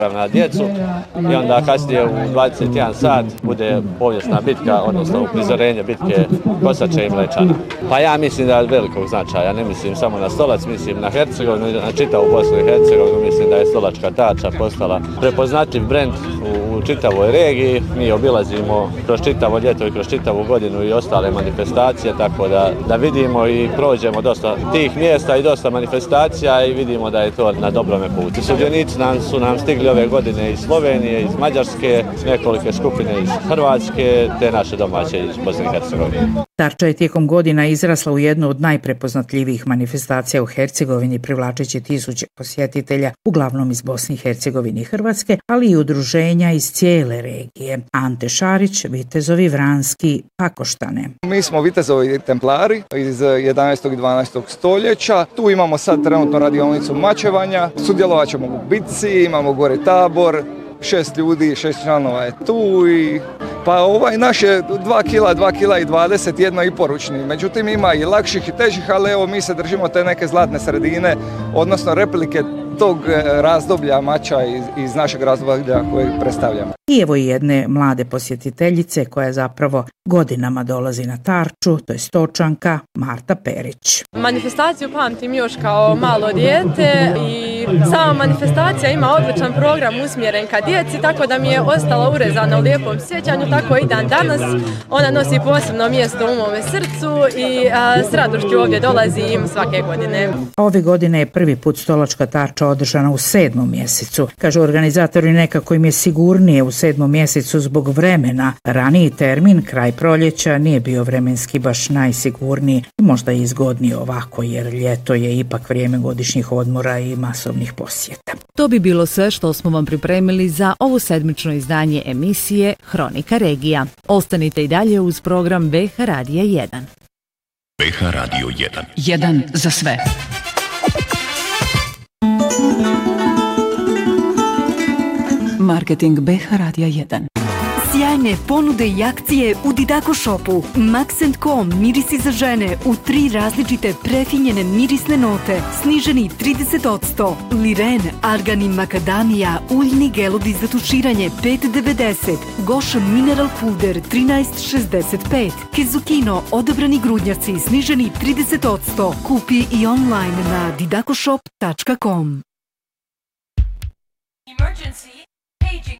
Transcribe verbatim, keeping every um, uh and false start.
na djecu i onda kasnije u dvadeset jedan sat bude povijesna bitka, odnosno uprizorenje bitke Kosače i Mlečana. Pa ja mislim da je velikog značaja, ne mislim samo na Stolac, mislim na Hercegovinu, na čitavu Bosnu i Hercegovinu, mislim da je Stolačka Tača postala prepoznatljiv brend u, u čitavoj regiji. Mi obilazimo kroz čitavo ljeto i kroz čitavu godinu i ostale manifestacije, tako da, da vidimo i prođemo dosta tih mjesta i dosta manifestacija i vidimo da je to na dobrome putu. Sudionici nam su nam stigli ove godine iz Slovenije, iz Mađarske, nekolike skupine iz Hrvatske, te naše domaće iz Bosne i Hercegovine. Tarča je tijekom godina izrasla u jednu od najprepoznatljivijih manifestacija u Hercegovini, privlačeći tisuće posjetitelja, uglavnom iz Bosne i Hercegovine i Hrvatske, ali i udruženja iz cijele regije. Ante Šarić, Vitezovi Vranski, Pakoštane. Mi smo Vitezovi templari iz jedanaestog i dvanaestog stoljeća. Tu imamo sad trenutno radionicu mačevanja, sudjelovat ćemo u bitci, imamo gore tabor, šest ljudi, šest članova je tu i pa ovaj naš je dva kila, dva kila i dvadeset, jedno i poručni. Međutim ima i lakših i težih, ali evo mi se držimo te neke zlatne sredine, odnosno replike tog razdoblja mača iz, iz našeg razdoblja koje predstavljamo. I evo i jedne mlade posjetiteljice koja zapravo godinama dolazi na Tarču, to je Stočanka Marta Perić. Manifestaciju pamtim još kao malo dijete i sama manifestacija ima odličan program usmjeren ka djeci, tako da mi je ostala urezana u lijepom sjećanju, tako i dan danas. Ona nosi posebno mjesto u mome srcu i a, s radošću ovdje dolazim svake godine. Ove godine je prvi put Stolačka Tarča održana u sedmom mjesecu. Kažu organizatori, nekako im je sigurnije u sedmom mjesecu zbog vremena. Raniji termin, kraj proljeća, nije bio vremenski baš najsigurniji, možda i izgodniji ovako, jer ljeto je ipak vrijeme godišnjih odmora i masovnih posjeta. To bi bilo sve što smo vam pripremili za ovo sedmično izdanje emisije Hronika regija. Ostanite i dalje uz program B H Radija jedan. B H Radio jedan. Jedan za sve. Marketing B H Radija jedan. Sjajne ponude i akcije u Didako Shopu. Max and Co. Mirisi za žene u tri različite prefinjene mirisne note. Sniženi trideset posto. Liren, argan i makadamija, uljni gelovi za tuširanje pet devedeset. Goš mineral puder trinaest šezdeset pet. Kezukino, odabrani grudnjaci, sniženi trideset posto. Kupi i online na didakoshop tačka com. Emergency, paging